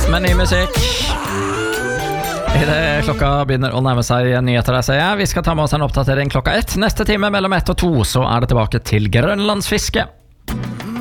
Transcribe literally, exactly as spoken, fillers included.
med ny musikk. I det klokka begynner å nærme seg nyheter, der ser jeg. Vi skal ta med oss en oppdatering klokka ett. Neste time mellom ett og to så er det tilbake til grønlandsfiske.